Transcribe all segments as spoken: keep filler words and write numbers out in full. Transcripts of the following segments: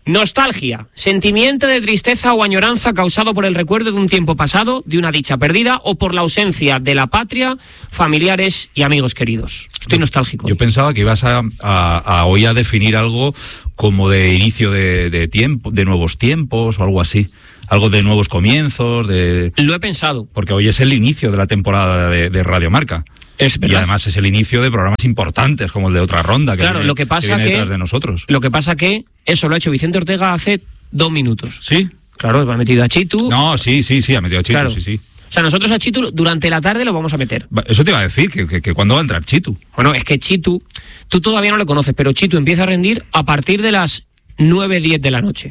Nostalgia, sentimiento de tristeza o añoranza causado por el recuerdo de un tiempo pasado, de una dicha perdida o por la ausencia de la patria, familiares y amigos queridos. Estoy nostálgico. Yo pensaba que ibas a, a, a hoy a definir algo como de inicio de, de tiempo, de nuevos tiempos o algo así. Algo de nuevos comienzos, de... Lo he pensado. Porque hoy es el inicio de la temporada de, de Radio Marca. Es y además es el inicio de programas importantes como el de Otra Ronda, que, claro, viene, lo que, pasa que viene que, detrás de nosotros. Lo que pasa que eso lo ha hecho Vicente Ortega hace dos minutos. ¿Sí? Claro, ha metido a Chitu. No, sí, sí, sí, ha metido a Chitu, claro. sí, sí. O sea, nosotros a Chitu durante la tarde lo vamos a meter. Eso te iba a decir, que, que, que ¿cuándo va a entrar Chitu? Bueno, es que Chitu, tú todavía no lo conoces, pero Chitu empieza a rendir a partir de las nueve, diez de la noche.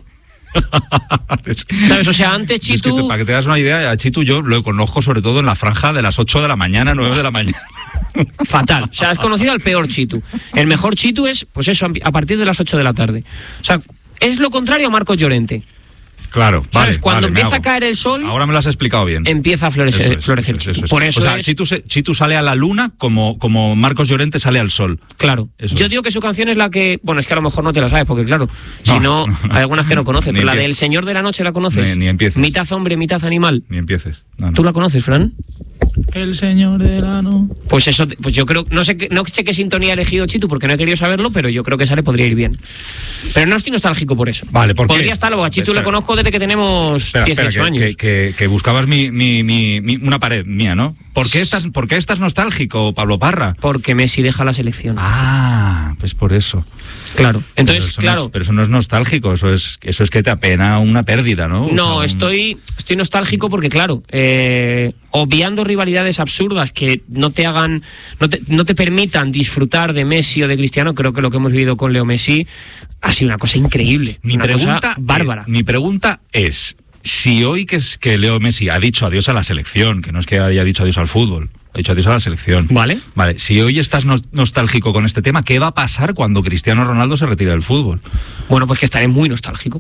¿Sabes? O sea, antes Chitu... Es que te, para que te das una idea, a Chitu yo lo conozco sobre todo en la franja de las ocho de la mañana, nueve de la mañana. Fatal. O sea, has conocido al peor Chitu. El mejor Chitu es, pues eso, a partir de las ocho de la tarde. O sea, es lo contrario a Marcos Llorente. Claro, ¿sabes? Vale, Cuando vale, empieza a caer el sol... Ahora me lo has explicado bien. Empieza a florecer, eso es, florecer eso Chitu. es, eso es. Por eso o sea, es... Chitu, Chitu sale a la luna como, como Marcos Llorente sale al sol. Claro. Eso Yo es. digo que su canción es la que... Bueno, es que a lo mejor no te la sabes, porque claro, no, si no, no, no, hay algunas que no conoces. Pero la empie- del Señor de la Noche, ¿la conoces? Ni, ni empieces. Mitad hombre, mitad animal. Ni empieces. No, no. ¿Tú la conoces, Fran? El señor de la no... Pues eso, pues yo creo, no sé qué, no sé qué sintonía ha elegido Chitu porque no he querido saberlo, pero yo creo que esa le podría ir bien. Pero no estoy nostálgico por eso. Vale, ¿por qué? Podría estarlo, a Chitu Espera. le conozco desde que tenemos Espera, dieciocho espera, que, años. que, que, que buscabas mi, mi, mi, mi- una pared mía, ¿no? ¿Por qué estás, por qué estás nostálgico, Pablo Parra? Porque Messi deja la selección. Ah, pues por eso. Claro. Pero Entonces, eso claro. no es, pero eso no es nostálgico, eso es, eso es que te apena una pérdida, ¿no? O No, sea, un- estoy, estoy nostálgico porque, claro, eh, obviando rivalidades absurdas que no te hagan, no te, no te permitan disfrutar de Messi o de Cristiano, creo que lo que hemos vivido con Leo Messi ha sido una cosa increíble. Mi una pregunta, cosa bárbara. eh, mi pregunta es, si hoy que, es, que Leo Messi ha dicho adiós a la selección, que no es que haya dicho adiós al fútbol, ha dicho adiós a la selección. Vale. Vale, si hoy estás nos- nostálgico con este tema, ¿qué va a pasar cuando Cristiano Ronaldo se retire del fútbol? Bueno, pues que estaré muy nostálgico.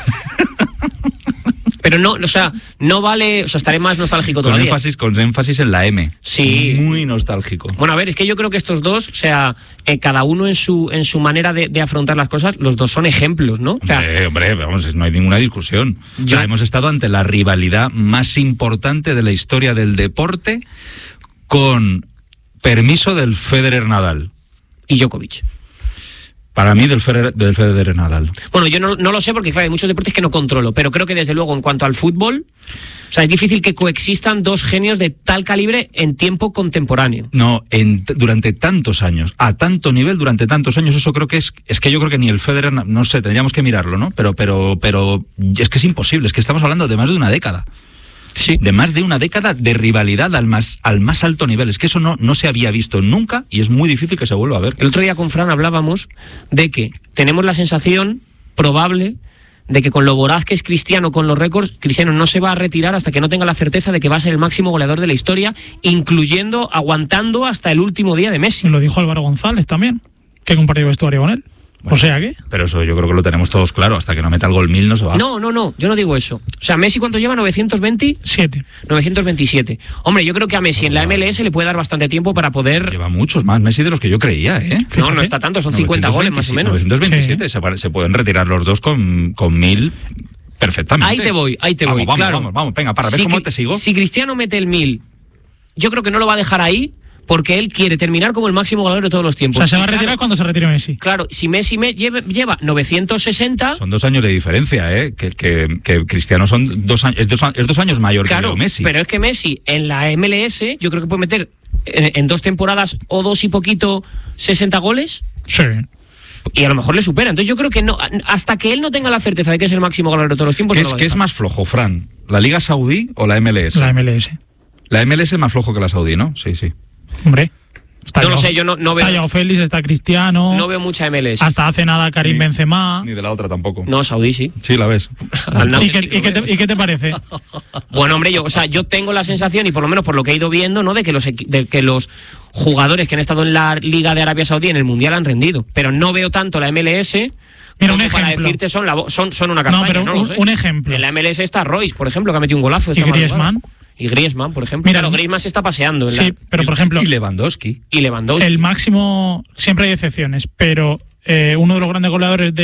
Pero no, o sea, no vale, o sea, estaré más nostálgico Con todavía. énfasis, con énfasis en la M. Sí. Muy nostálgico. Bueno, a ver, es que yo creo que estos dos, o sea, eh, cada uno en su en su manera de, de afrontar las cosas, los dos son ejemplos, ¿no? O sea, Hombre, hombre, vamos, no hay ninguna discusión. O Yo- sea, hemos estado ante la rivalidad más importante de la historia del deporte con permiso del Federer-Nadal. y Djokovic. Para mí, del Federer, del Federer-Nadal. Bueno, yo no, no lo sé porque, claro, hay muchos deportes que no controlo, pero creo que desde luego en cuanto al fútbol, o sea, es difícil que coexistan dos genios de tal calibre en tiempo contemporáneo. No, en, durante tantos años, a tanto nivel, durante tantos años, eso creo que es, es que yo creo que ni el Federer, no sé, tendríamos que mirarlo, ¿no? Pero, pero, pero es que es imposible, es que estamos hablando de más de una década. Sí. De más de una década de rivalidad al más, al más alto nivel. Es que eso no, no se había visto nunca y es muy difícil que se vuelva a ver. El otro día con Fran hablábamos de que tenemos la sensación probable de que con lo voraz que es Cristiano con los récords, Cristiano no se va a retirar hasta que no tenga la certeza de que va a ser el máximo goleador de la historia, incluyendo, aguantando hasta el último día de Messi. Lo dijo Álvaro González también, que compartió vestuario con él. Bueno, o sea que... Pero eso yo creo que lo tenemos todos claro. Hasta que no meta el gol mil no se va. No, no, no, yo no digo eso. O sea, Messi, ¿cuánto lleva? ¿novecientos veinte? Siete. novecientos veintisiete. Hombre, yo creo que a Messi en la M L S le puede dar bastante tiempo para poder... Lleva muchos más Messi de los que yo creía, ¿eh? No, Fíjate. no está tanto, son cincuenta goles más o menos. novecientos veintisiete, se, pare- se pueden retirar los dos con, con mil perfectamente. Ahí te voy, ahí te vamos, voy, Vamos, claro. vamos, vamos, venga, para, ¿ves Si cómo Cri- te sigo? Si Cristiano mete el mil, yo creo que no lo va a dejar ahí porque él quiere terminar como el máximo goleador de todos los O tiempos. sea, se va a Y claro, retirar cuando se retire Messi. Claro, si Messi me lleve- lleva novecientos sesenta, Son dos años de diferencia, ¿eh? Que, que, que Cristiano son dos años, es dos, a- es dos años mayor claro, que Leo Messi. pero es que Messi en la M L S yo creo que puede meter en, en dos temporadas o dos y poquito sesenta goles Sí. y a lo mejor le supera. Entonces yo creo que no, hasta que él no tenga la certeza de que es el máximo goleador de todos los tiempos, ¿Qué no es, lo va a qué es dejar. más flojo, Fran? ¿La Liga Saudí o la M L S? La M L S. La M L S es más flojo que la Saudí, ¿no? Sí, sí. Hombre. Está No lo Joao- sé, yo no- no Está veo- Joao Félix, está Cristiano. No veo mucha M L S. Hasta hace nada Karim Ni- Benzema. Ni de la otra tampoco. No, Saudí sí. Sí, la ves. Al ¿Y Nasser qué, sí que y qué lo te, veo. y qué te parece? Bueno, hombre, yo, o sea, yo tengo la sensación, y por lo menos por lo que he ido viendo, ¿no? De que los equi- de que los jugadores que han estado en la Liga de Arabia Saudí en el Mundial han rendido. Pero no veo tanto la M L S. Mira, un como para ejemplo. decirte son, la, vo- son, son una No, castaña, pero no, lo un, sé. un ejemplo. En la M L S está Royce, por ejemplo, que ha metido un golazo. ¿Y esta Griezmann? madrugada. Y Griezmann, por ejemplo. Mira, Claro, Griezmann se está paseando. En Sí, la- pero por ejemplo, Y Lewandowski. y Lewandowski. el máximo, siempre hay excepciones, pero eh, uno de los grandes goleadores de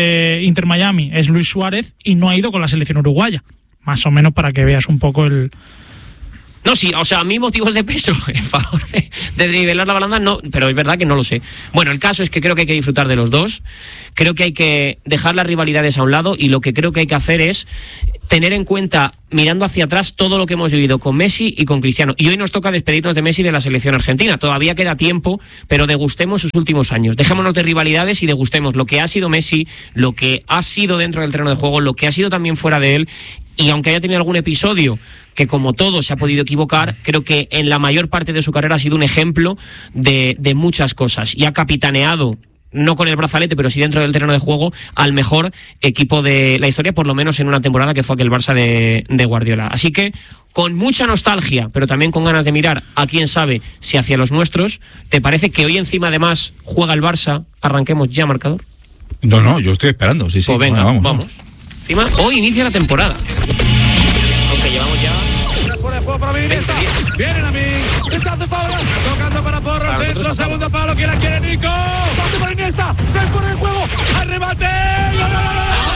Inter Miami es Luis Suárez y no ha ido con la selección uruguaya. Más o menos para que veas un poco el... No, sí, o sea, a mí motivos de peso en favor de, de nivelar la balanza, no, pero es verdad que no lo sé. Bueno, el caso es que creo que hay que disfrutar de los dos, creo que hay que dejar las rivalidades a un lado y lo que creo que hay que hacer es tener en cuenta, mirando hacia atrás, todo lo que hemos vivido con Messi y con Cristiano. Y hoy nos toca despedirnos de Messi y de la selección argentina. Todavía queda tiempo, pero degustemos sus últimos años. Dejémonos de rivalidades y degustemos lo que ha sido Messi, lo que ha sido dentro del terreno de juego, lo que ha sido también fuera de él. Y aunque haya tenido algún episodio que como todo se ha podido equivocar, creo que en la mayor parte de su carrera ha sido un ejemplo de, de muchas cosas. Y ha capitaneado, no con el brazalete, pero sí dentro del terreno de juego, al mejor equipo de la historia, por lo menos en una temporada que fue aquel Barça de, de Guardiola. Así que, con mucha nostalgia, pero también con ganas de mirar a quién sabe si hacia los nuestros, ¿te parece que hoy encima además juega el Barça? ¿Arranquemos ya marcador? No, no, yo estoy esperando, sí, sí. Pues venga, bueno, vamos. vamos. Encima, hoy inicia la temporada. Aunque llevamos ya... Fuera de juego para mí, Iniesta. Vienen a mí. Está de Fabra. Tocando para Porro. Para centro, segundo palo. ¿Quién la quiere, Nico? Pase para Iniesta. Ven fuera de juego. Al remate. ¡Gol, gol,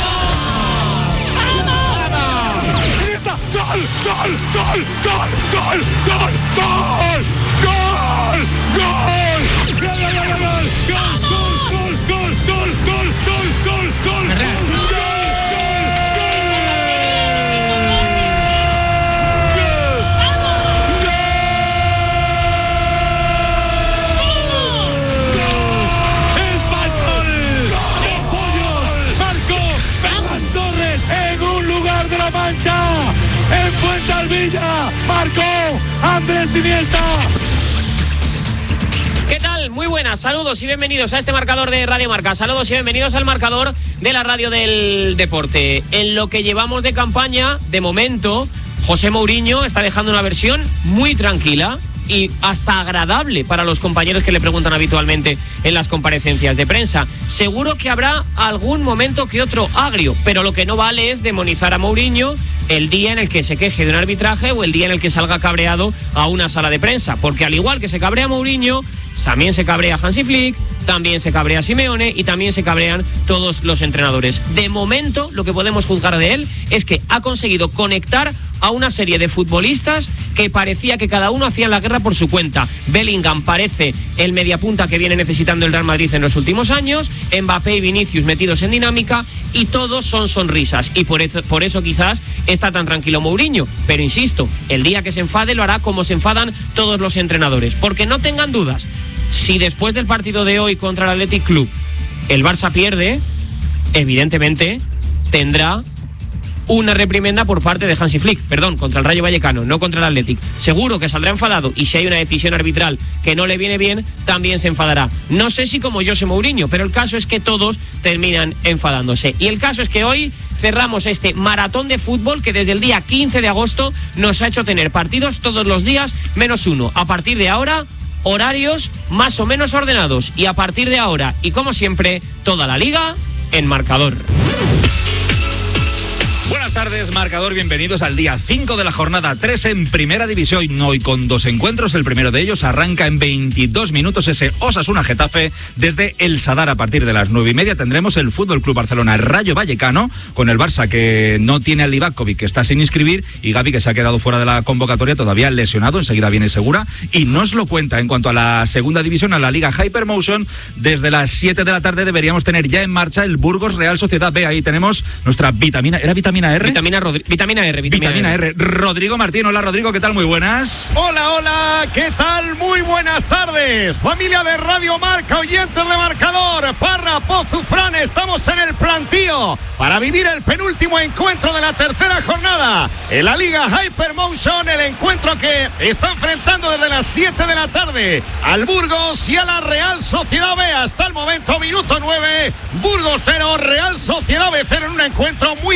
gol, gol! Iniesta. ¡Gol, gol, gol, gol, gol, gol, gol! ¡Gol, gol! ¡Gol, gol, gol, gol! ¡Gol, gol, gol, gol, gol, gol, gol, gol! Mancha, en Fuensalvilla, marcó Andrés Iniesta. ¿Qué tal? Muy buenas, saludos y bienvenidos a este marcador de Radio Marca. Saludos y bienvenidos al marcador de la radio del deporte. En lo que llevamos de campaña, de momento, José Mourinho está dejando una versión muy tranquila y hasta agradable para los compañeros que le preguntan habitualmente en las comparecencias de prensa. Seguro que habrá algún momento que otro agrio, pero lo que no vale es demonizar a Mourinho el día en el que se queje de un arbitraje o el día en el que salga cabreado a una sala de prensa, porque al igual que se cabrea Mourinho, también se cabrea Hansi Flick, también se cabrea Simeone y también se cabrean todos los entrenadores. De momento, lo que podemos juzgar de él es que ha conseguido conectar a una serie de futbolistas que parecía que cada uno hacía la guerra por su cuenta. Bellingham parece el mediapunta que viene necesitando el Real Madrid en los últimos años, Mbappé y Vinicius metidos en dinámica y todos son sonrisas y por eso, por eso quizás está tan tranquilo Mourinho, pero insisto, el día que se enfade lo hará como se enfadan todos los entrenadores, porque no tengan dudas, si después del partido de hoy contra el Athletic Club el Barça pierde, evidentemente tendrá una reprimenda por parte de Hansi Flick, perdón, contra el Rayo Vallecano, no contra el Athletic. Seguro que saldrá enfadado y si hay una decisión arbitral que no le viene bien, también se enfadará. No sé si como José Mourinho, pero el caso es que todos terminan enfadándose. Y el caso es que hoy cerramos este maratón de fútbol que desde el día quince de agosto nos ha hecho tener partidos todos los días menos uno. A partir de ahora, horarios más o menos ordenados. Y a partir de ahora, y como siempre, toda la liga en marcador. Buenas tardes, marcador, bienvenidos al día cinco de la jornada tres en Primera División, hoy con dos encuentros. El primero de ellos arranca en veintidós minutos, ese Osasuna-Getafe desde el Sadar. A partir de las nueve y media tendremos el Fútbol Club Barcelona Rayo Vallecano, con el Barça que no tiene a Livakovic, que está sin inscribir, y Gavi, que se ha quedado fuera de la convocatoria, todavía lesionado, enseguida viene Segura, y nos lo cuenta. En cuanto a la segunda división, a la Liga Hypermotion, desde las siete de la tarde deberíamos tener ya en marcha el Burgos Real Sociedad B. Ahí tenemos nuestra vitamina, ¿era vitamina R? Vitamina, Rodri- vitamina R. Vitamina, vitamina R. R. Rodrigo Martín, hola Rodrigo, ¿qué tal? Muy buenas. Hola, hola, ¿qué tal? Muy buenas tardes. Familia de Radio Marca, oyentes de marcador, Parra, Pozufrán, estamos en el plantío para vivir el penúltimo encuentro de la tercera jornada en la Liga Hypermotion, el encuentro que está enfrentando desde las siete de la tarde al Burgos y a la Real Sociedad B. Hasta el momento, minuto nueve, Burgos cero, Real Sociedad B cero, en un encuentro muy especial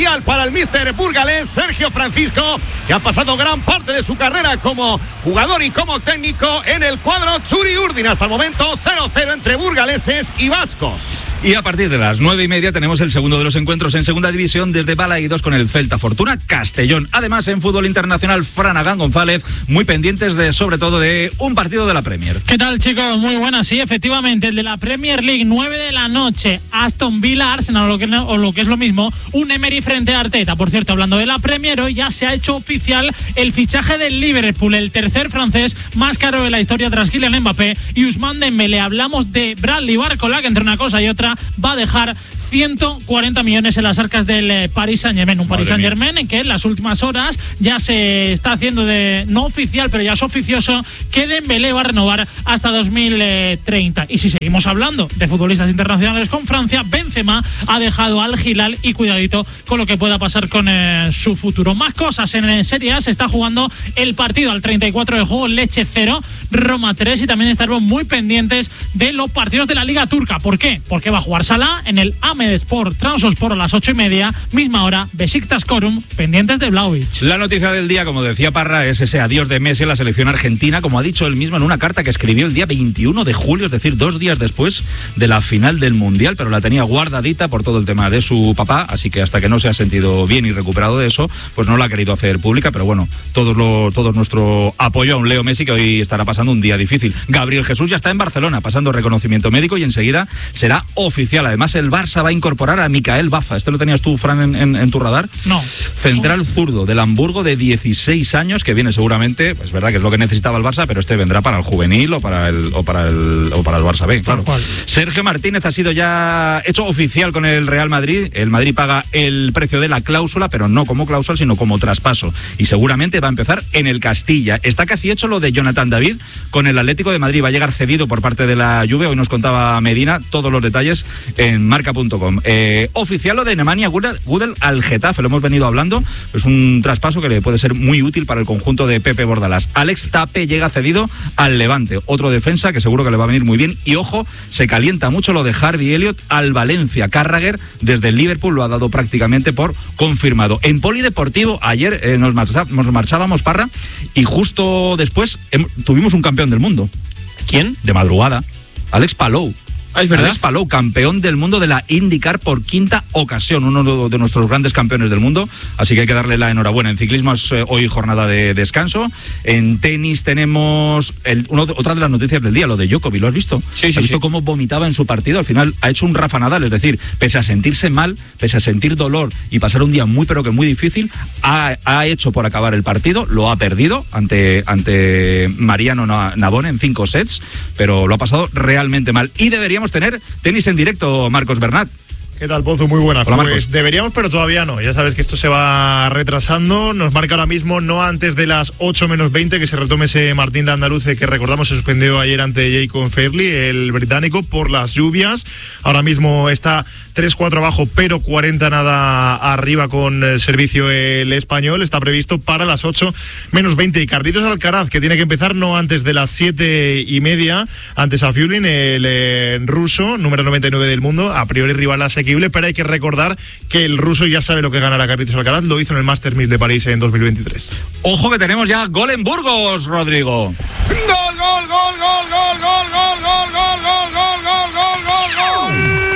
Mundial para el míster burgalés Sergio Francisco, que ha pasado gran parte de su carrera como jugador y como técnico en el cuadro Txuri Urdin. Hasta el momento cero cero entre burgaleses y vascos. Y a partir de las nueve y media tenemos el segundo de los encuentros en segunda división desde Balaídos con el Celta Fortuna Castellón. Además, en fútbol internacional, Flanagan González, muy pendientes de, sobre todo, de un partido de la Premier. ¿Qué tal, chicos? Muy buenas, sí, efectivamente, el de la Premier League, nueve de la noche, Aston Villa, Arsenal, o lo que, o lo que es lo mismo, un Emery frente a Arteta. Por cierto, hablando de la Premier, hoy ya se ha hecho oficial el fichaje del Liverpool, el tercer francés más caro de la historia tras Kylian Mbappé y Ousmane Dembélé. Hablamos de Bradley Barcola, que entre una cosa y otra va a dejar ciento cuarenta millones en las arcas del eh, Paris Saint-Germain. Un Paris Saint-Germain en que en las últimas horas ya se está haciendo de no oficial, pero ya es oficioso que Dembélé va a renovar hasta dos mil treinta. Y si seguimos hablando de futbolistas internacionales con Francia, Benzema ha dejado al Hilal y cuidadito con lo que pueda pasar con eh, su futuro. Más cosas en, en Serie A. Se está jugando el partido al treinta y cuatro de juego, Lecce cero, Roma tres, y también estaremos muy pendientes de los partidos de la Liga Turca. ¿Por qué? Porque va a jugar Salah en el Ahmedspor Trabzonspor a las ocho y media, misma hora, Besiktas Corum, pendientes de Vlahovic. La noticia del día, como decía Parra, es ese adiós de Messi en la selección argentina, como ha dicho él mismo en una carta que escribió el día veintiuno de julio, es decir, dos días después de la final del Mundial, pero la tenía guardadita por todo el tema de su papá, así que hasta que no se ha sentido bien y recuperado de eso, pues no la ha querido hacer pública, pero bueno, todos lo, todo nuestro apoyo a un Leo Messi que hoy estará pasando un día difícil. Gabriel Jesús ya está en Barcelona pasando reconocimiento médico y enseguida será oficial. Además, el Barça va a incorporar a Micael Baza. ¿Este lo tenías tú, Fran, en, en, en tu radar? No. Central zurdo del Hamburgo de dieciséis años, que viene seguramente, pues verdad que es lo que necesitaba el Barça, pero este vendrá para el juvenil o para el o para el o para el Barça B, claro. Sergio Martínez ha sido ya hecho oficial con el Real Madrid. El Madrid paga el precio de la cláusula, pero no como cláusula, sino como traspaso. Y seguramente va a empezar en el Castilla. Está casi hecho lo de Jonathan David con el Atlético de Madrid. Va a llegar cedido por parte de la Juve. Hoy nos contaba Medina todos los detalles en marca punto com. Eh, oficial lo de Nemanja Gudel al Getafe, lo hemos venido hablando. Es un traspaso que le puede ser muy útil para el conjunto de Pepe Bordalás. Alex Tape llega cedido al Levante, otro defensa que seguro que le va a venir muy bien. Y ojo, se calienta mucho lo de Harvey Elliott al Valencia. Carragher desde el Liverpool lo ha dado prácticamente por confirmado. En Polideportivo ayer eh, nos, marcha, nos marchábamos, Parra, y justo después eh, tuvimos un campeón del mundo. ¿Quién? De madrugada, Alex Palou. Ah, es verdad. Alex Palou, campeón del mundo de la IndyCar por quinta ocasión, uno de nuestros grandes campeones del mundo, así que hay que darle la enhorabuena. En ciclismo es eh, hoy jornada de descanso. En tenis tenemos el, uno, otra de las noticias del día, lo de Djokovic, ¿lo has visto? Sí, sí, ¿Has visto sí. cómo vomitaba en su partido? Al final ha hecho un Rafa Nadal, es decir, pese a sentirse mal, pese a sentir dolor y pasar un día muy pero que muy difícil, ha, ha hecho por acabar el partido, lo ha perdido ante, ante Mariano Navone en cinco sets, pero lo ha pasado realmente mal. Y deberíamos tener tenis en directo, Marcos Bernat. ¿Qué tal, Pozo? Muy buenas. Hola, pues Marcos. Deberíamos, pero todavía no. Ya sabes que esto se va retrasando. Nos marca ahora mismo, no antes de las ocho menos veinte, que se retome ese Martín Landaluce que recordamos se suspendió ayer ante Jacob Fairley, el británico, por las lluvias. Ahora mismo está tres cuatro abajo, pero cuarenta nada arriba con el servicio el español. Está previsto para las ocho menos veinte. Y Carlitos Alcaraz, que tiene que empezar no antes de las siete y media, antes a Fiulin, el eh, ruso, número noventa y nueve del mundo, a priori rival asequible, pero hay que recordar que el ruso ya sabe lo que ganará Carlitos Alcaraz, lo hizo en el Masters mil de París en dos mil veintitrés. Ojo que tenemos ya gol en Burgos, Rodrigo. Gol, gol, gol, gol, gol, gol, gol, gol, gol, gol, gol, gol, gol, gol, gol.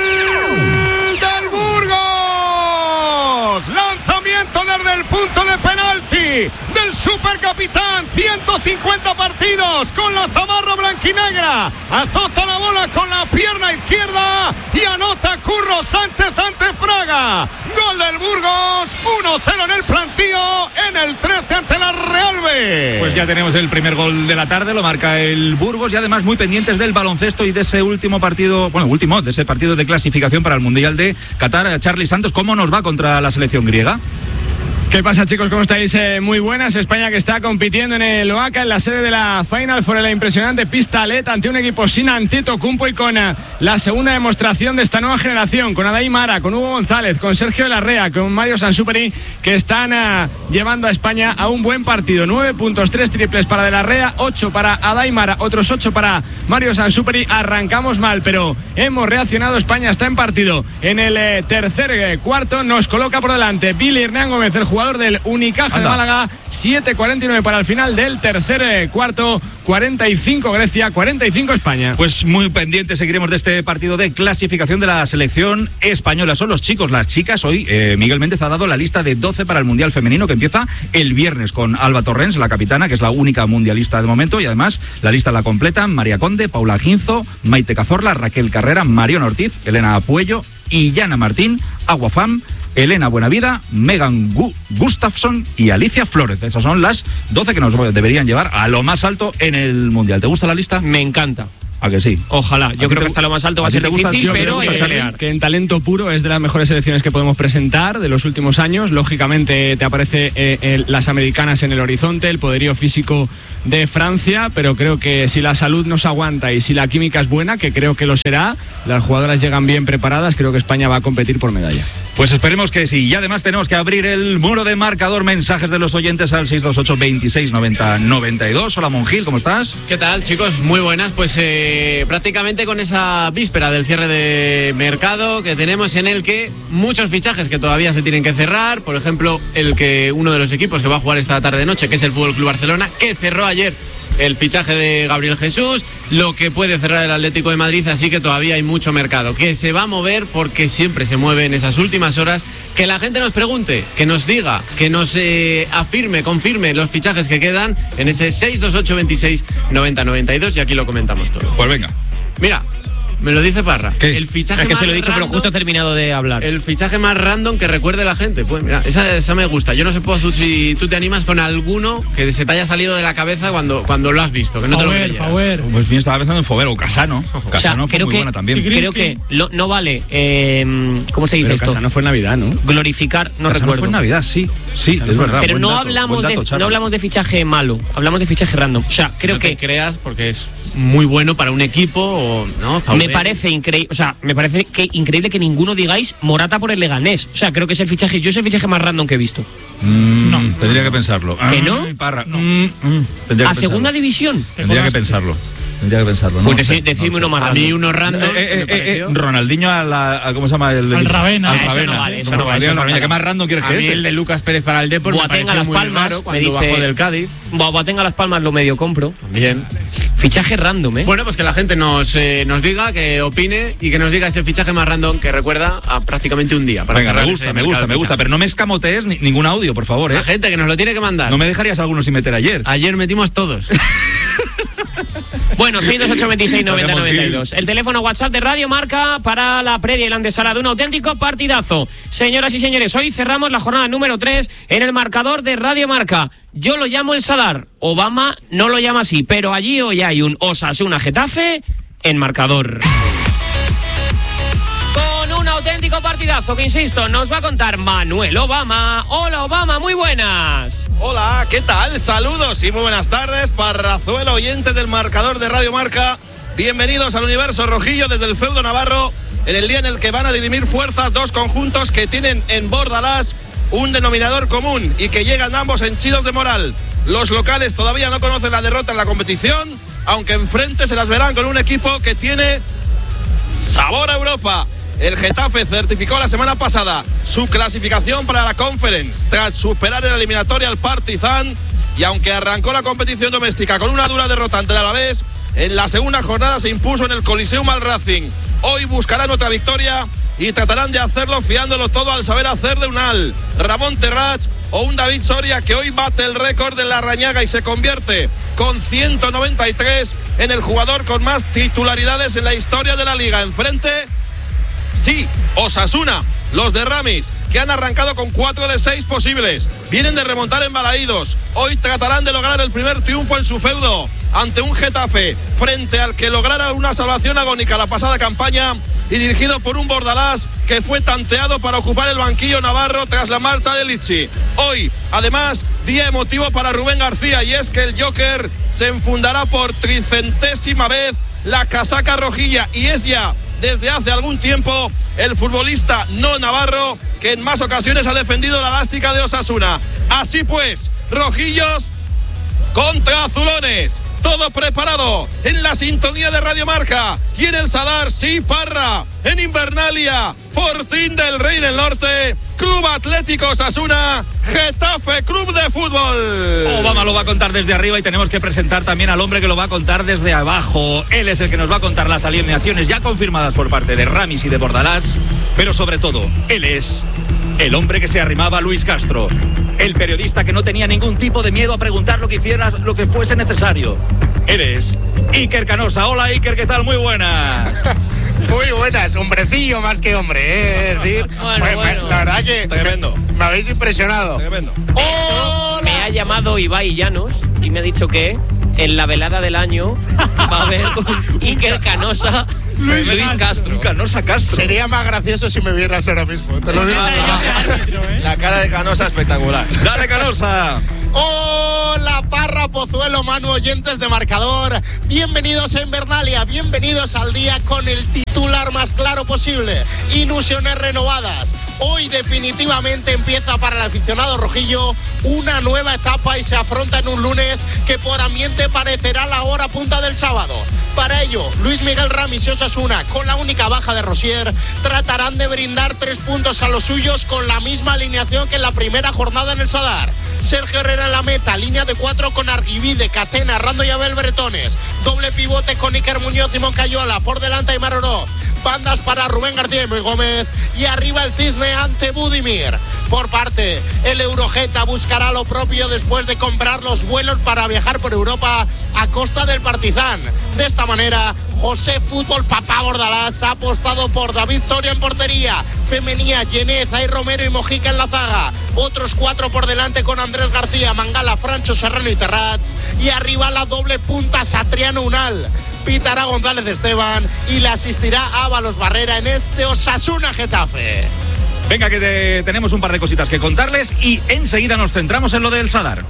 Del Burgos. Lanzamiento desde el punto de penalti del supercapitán. ciento cincuenta partidos con la zamarra blanquinegra. Azota la bola con la pierna izquierda y anota Curro Sánchez ante Fraga. Gol del Burgos. uno cero en el plantío, en el trece ante la Real B. Pues ya tenemos el primer gol de la tarde, lo marca el Burgos, y además muy pendientes del baloncesto y de ese último partido, bueno, último, de ese partido de clasificación para el Mundial de Qatar. Charly Santos, ¿cómo nos va contra la selección griega? ¿Qué pasa, chicos? ¿Cómo estáis? Eh, muy buenas. España que está compitiendo en el Oaca, en la sede de la Final Four, en la impresionante pista L E D, ante un equipo sin Antetokounmpo y con uh, la segunda demostración de esta nueva generación, con Adaim Ara, con Hugo González, con Sergio Larrea, con Mario Sansuperi, que están uh, llevando a España a un buen partido. Nueve puntos, tres triples para De Larrea, ocho para Adaim Ara, otros ocho para Mario Sansuperi. Arrancamos mal, pero hemos reaccionado. España está en partido. En el eh, tercer eh, cuarto nos coloca por delante Billy Hernán Gómez, el jugador del Unicaja de Málaga. Siete cuarenta y nueve para el final del tercer eh, cuarto. cuarenta y cinco Grecia, cuarenta y cinco España. Pues muy pendientes seguiremos de este partido de clasificación de la selección española. Son los chicos, las chicas. Hoy eh, Miguel Méndez ha dado la lista de doce para el Mundial Femenino, que empieza el viernes con Alba Torrens, la capitana, que es la única mundialista de momento, y además la lista la completan María Conde, Paula Ginzo, Maite Cazorla, Raquel Carrera, Marión Ortiz, Elena Puello, Illana Martín, Aguafam, Elena Buenavida, Megan Gu- Gustafsson y Alicia Flores. Esas son las doce que nos deberían llevar a lo más alto en el Mundial. ¿Te gusta la lista? Me encanta. ¿A que sí? Ojalá. Yo creo que hasta lo más alto va a ser difícil, pero hay que pelear. Que en talento puro es de las mejores selecciones que podemos presentar de los últimos años. Lógicamente te aparece eh, el, las americanas en el horizonte, el poderío físico de Francia, pero creo que si la salud nos aguanta y si la química es buena, que creo que lo será, las jugadoras llegan bien preparadas, creo que España va a competir por medalla. Pues esperemos que sí. Y además tenemos que abrir el muro de marcador. Mensajes de los oyentes al seis dos ocho, veintiséis, noventa, noventa y dos. Hola, Monjil, ¿cómo estás? ¿Qué tal, chicos? Muy buenas. Pues eh, prácticamente con esa víspera del cierre de mercado que tenemos, en el que muchos fichajes que todavía se tienen que cerrar. Por ejemplo, el que uno de los equipos que va a jugar esta tarde-noche, que es el Fútbol Club Barcelona, que cerró ayer el fichaje de Gabriel Jesús, lo que puede cerrar el Atlético de Madrid, así que todavía hay mucho mercado que se va a mover, porque siempre se mueve en esas últimas horas. Que la gente nos pregunte, que nos diga, que nos eh, afirme, confirme los fichajes que quedan en ese seis dos ocho, veintiséis, noventa, noventa y dos, y aquí lo comentamos todo. Pues venga. Mira, me lo dice Parra. ¿Qué? El fichaje Es que más se lo he dicho, random, pero justo he terminado de hablar. El fichaje más random que recuerde la gente. Pues mira, esa, esa me gusta. Yo no sé Pozu, si tú te animas con alguno que se te haya salido de la cabeza cuando, cuando lo has visto, que no te lo Fauber, creyeras. Fauber. Pues bien, estaba pensando en Fover o Casano. Casano O sea, fue creo muy que- buena también. sí, Creo que lo- no vale, eh, ¿cómo se dice Pero esto? Casano fue en Navidad, ¿no? Glorificar, no Casano recuerdo. fue en Navidad, sí. Sí, es verdad. Pero buen no dato, hablamos buen dato, de Charo. no hablamos de fichaje malo, hablamos de fichaje random. O sea, creo No que te creas, porque es muy bueno para un equipo, o, ¿no? Fauber. me parece increíble, o sea, me parece que increíble que ninguno digáis Morata por el Leganés. O sea, creo que es el fichaje, yo es el fichaje más random que he visto. Mm, no. Tendría que pensarlo. ¿Que no? Ay, Parra. Mm, mm, tendría A que segunda pensarlo. división. Tendría que pensarlo. Tendría que pensarlo. No Pues lo sé, deci- decidme no lo uno sé. más A random. mí uno random. Eh, eh, que me eh, pareció. eh, Ronaldinho a la, a- ¿cómo se llama? El, Al Ravena. Al Eso no Ravena. vale, eso no vale, eso no Ravena. vale. ¿Qué más random quieres A que mí ese? el de Lucas Pérez para el Depor me Boateng pareció a Las muy Palmas, raro me cuando dice- bajó del Cádiz. Boateng a Las Palmas lo medio compro. Bien. Fichaje random, ¿eh? Bueno, pues que la gente nos, eh, nos diga, que opine y que nos diga ese fichaje más random que recuerda a prácticamente un día. Para Venga, me cerrar gusta, ese me mercado gusta, de me gusta. fichajes. Pero no me escamotees ni- ningún audio, por favor, ¿eh? La gente que nos lo tiene que mandar. No me dejarías alguno sin meter ayer. Ayer metimos todos. Bueno, seis dos ocho, veintiséis, noventa, noventa y dos. El teléfono WhatsApp de Radio Marca para la previa y la antesala de un auténtico partidazo. Señoras y señores, hoy cerramos la jornada número tres en el marcador de Radio Marca. Yo lo llamo el Sadar. Obama no lo llama así, pero allí hoy hay un Osasuna Getafe en marcador. Con un auténtico partidazo que, insisto, nos va a contar Manuel Obama. Hola, Obama, muy buenas. Hola, ¿qué tal? Saludos y muy buenas tardes, Parrazuelo, oyentes del marcador de Radio Marca. Bienvenidos al universo rojillo desde el feudo navarro, en el día en el que van a dirimir fuerzas dos conjuntos que tienen en Bordalás un denominador común y que llegan ambos henchidos de moral. Los locales todavía no conocen la derrota en la competición, aunque enfrente se las verán con un equipo que tiene sabor a Europa. El Getafe certificó la semana pasada su clasificación para la Conference tras superar en la eliminatoria al Partizan, y aunque arrancó la competición doméstica con una dura derrota ante el Alavés, en la segunda jornada se impuso en el Coliseum al Racing. Hoy buscarán otra victoria y tratarán de hacerlo fiándolo todo al saber hacer de Unal, Ramón Terrach o un David Soria, que hoy bate el récord de la Rañaga y se convierte con ciento noventa y tres en el jugador con más titularidades en la historia de la liga. Enfrente, sí, Osasuna, los de Ramis, que han arrancado con cuatro de seis posibles. Vienen de remontar en Balaídos. Hoy tratarán de lograr el primer triunfo en su feudo ante un Getafe frente al que lograra una salvación agónica la pasada campaña y dirigido por un Bordalás que fue tanteado para ocupar el banquillo navarro tras la marcha de Lichi. Hoy, además, día emotivo para Rubén García, y es que el Joker se enfundará por tricentésima vez la casaca rojilla, y es ya desde hace algún tiempo el futbolista no navarro que en más ocasiones ha defendido la elástica de Osasuna. Así pues, rojillos contra azulones. Todo preparado en la sintonía de Radio Marca y en el Sadar, sí, Parra, en Invernalia, Fortín del Rey del Norte, Club Atlético Osasuna, Getafe Club de Fútbol. Obama lo va a contar desde arriba y tenemos que presentar también al hombre que lo va a contar desde abajo. Él es el que nos va a contar las alineaciones ya confirmadas por parte de Ramis y de Bordalás, pero sobre todo, él es el hombre que se arrimaba a Luis Castro, el periodista que no tenía ningún tipo de miedo a preguntar lo que hiciera, lo que fuese necesario. Eres Iker Canosa. Hola Iker, ¿qué tal? Muy buenas. Muy buenas, hombrecillo más que hombre, ¿eh? Es decir, bueno, pues, bueno. La verdad que Tremendo. me habéis impresionado. Tremendo. ¡Hola! Me ha llamado Ibai Llanos y me ha dicho que en la velada del año va a haber un Iker Canosa, Luis, Luis Castro. Canosa Castro. Sería más gracioso si me vieras ahora mismo, te lo digo. La cara de Canosa espectacular. Dale, Canosa. Hola Parra, Pozuelo, Manu, oyentes de Marcador. Bienvenidos a Invernalia, bienvenidos al día con el titular más claro posible. Ilusiones renovadas. Hoy definitivamente empieza para el aficionado rojillo una nueva etapa y se afronta en un lunes que por ambiente parecerá la hora punta del sábado. Para ello, Luis Miguel Ramis y Osasuna, con la única baja de Rosier, tratarán de brindar tres puntos a los suyos con la misma alineación que en la primera jornada en el Sadar. Sergio Herrera en la meta, línea de cuatro con Arguivide, Catena, Rando y Abel Bretones. Doble pivote con Iker Muñoz y Moncayola, por delante Aimar Oro. Bandas para Rubén García y Muy Gómez, y arriba el Cisne ante Budimir. Por parte, el Eurojeta buscará lo propio después de comprar los vuelos para viajar por Europa a costa del Partizan. De esta manera, José Fútbol Papá Bordalás ha apostado por David Soria en portería, Femenía, Yenez, Ay Romero y Mojica en la zaga. Otros cuatro por delante con Andrés García, Mangala, Francho, Serrano y Terrats. Y arriba la doble punta Satriano Unal. Pitará González Esteban y le asistirá Ábalos Barrera en este Osasuna Getafe. Venga, que te, tenemos un par de cositas que contarles y enseguida nos centramos en lo del Sadar.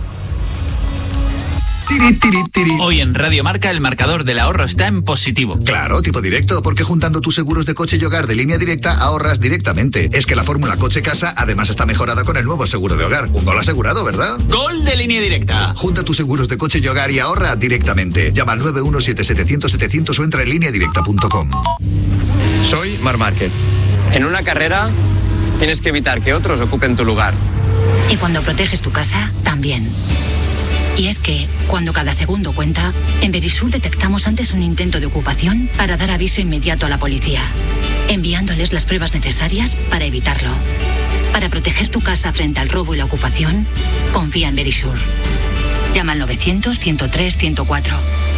Tiri, tiri, tiri. Hoy en Radio Marca el marcador del ahorro está en positivo. Claro, tipo directo, porque juntando tus seguros de coche y hogar de Línea Directa ahorras directamente. Es que la fórmula coche-casa además está mejorada con el nuevo seguro de hogar. Un gol asegurado, ¿verdad? Gol de Línea Directa. Junta tus seguros de coche y hogar y ahorra directamente. Llama al nueve uno siete siete cero cero setecientos o entra en línea directa punto com. Soy Marc Márquez. En una carrera tienes que evitar que otros ocupen tu lugar. Y cuando proteges tu casa, también. Y es que, cuando cada segundo cuenta, en Verisur detectamos antes un intento de ocupación para dar aviso inmediato a la policía, enviándoles las pruebas necesarias para evitarlo. Para proteger tu casa frente al robo y la ocupación, confía en Verisur. Llama al novecientos, ciento tres, ciento cuatro.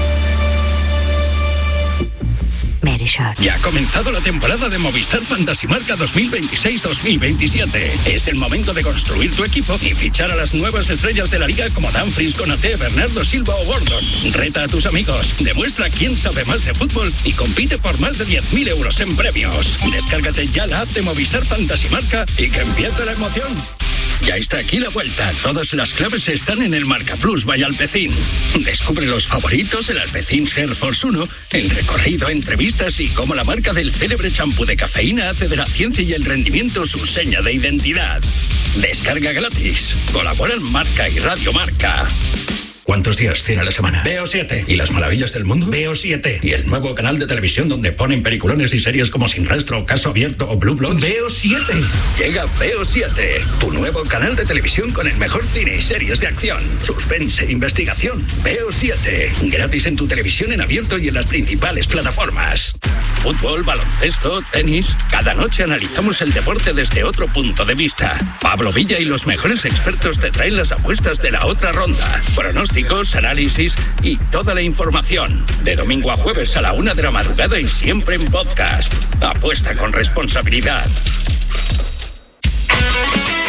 Verisur. Ya ha comenzado la temporada de Movistar Fantasy Marca dos mil veintiséis dos mil veintisiete. Es el momento de construir tu equipo y fichar a las nuevas estrellas de la liga como Dumfries, Konaté, Bernardo Silva o Gordon. Reta a tus amigos, demuestra quién sabe más de fútbol y compite por más de diez mil euros en premios. Descárgate ya la app de Movistar Fantasy Marca y que empiece la emoción. Ya está aquí la vuelta. Todas las claves están en el Marca Plus by Alpecin. Descubre los favoritos, el Alpecin Hair Force uno, el recorrido, entrevistas y cómo la marca del célebre champú de cafeína hace de la ciencia y el rendimiento su seña de identidad. Descarga gratis. Colaboran Marca y Radio Marca. ¿Cuántos días tiene la semana? Veo siete. ¿Y las maravillas del mundo? Veo siete. ¿Y el nuevo canal de televisión donde ponen peliculones y series como Sin Rastro, Caso Abierto o Blue Bloods? Veo siete. Llega Veo siete, tu nuevo canal de televisión con el mejor cine y series de acción, suspense e investigación. Veo siete. Gratis en tu televisión en abierto y en las principales plataformas. Fútbol, baloncesto, tenis. Cada noche analizamos el deporte desde otro punto de vista. Pablo Villa y los mejores expertos te traen las apuestas de la otra ronda. Pronósticos, análisis y toda la información. De domingo a jueves a la una de la madrugada y siempre en podcast. Apuesta con responsabilidad.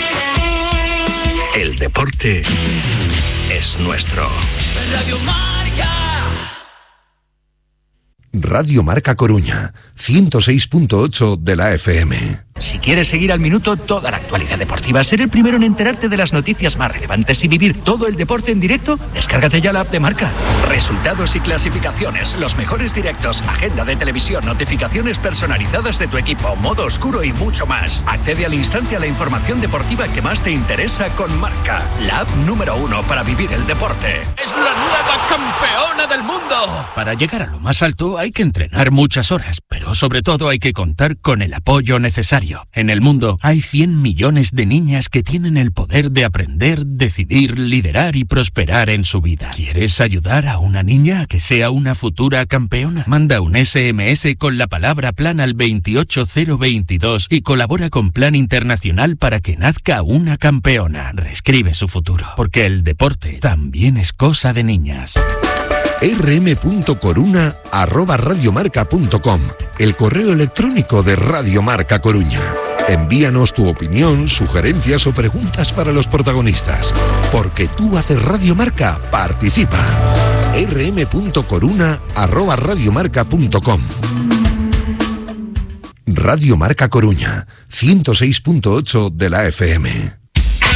El deporte es nuestro. Radio Marca. Radio Marca Coruña, ciento seis punto ocho de la F M. Si quieres seguir al minuto toda la actualidad deportiva, ser el primero en enterarte de las noticias más relevantes y vivir todo el deporte en directo, descárgate ya la app de Marca. Resultados y clasificaciones, los mejores directos, agenda de televisión, notificaciones personalizadas de tu equipo, modo oscuro y mucho más. Accede al instante a la información deportiva que más te interesa con Marca, la app número uno para vivir el deporte. ¡Es la nueva campeona del mundo! Para llegar a lo más alto hay que entrenar muchas horas, pero sobre todo hay que contar con el apoyo necesario. En el mundo hay cien millones de niñas que tienen el poder de aprender, decidir, liderar y prosperar en su vida. ¿Quieres ayudar a una niña a que sea una futura campeona? Manda un ese eme ese con la palabra plan al veintiocho cero veintidós y colabora con Plan Internacional para que nazca una campeona. Reescribe su futuro, porque el deporte también es cosa de niñas. erre eme punto coruna arroba radiomarca punto com, el correo electrónico de Radio Marca Coruña. Envíanos tu opinión, sugerencias o preguntas para los protagonistas. Porque tú haces Radio Marca, participa. erre eme punto coruna arroba radiomarca punto com. Radio Marca Coruña, ciento seis punto ocho de la F M.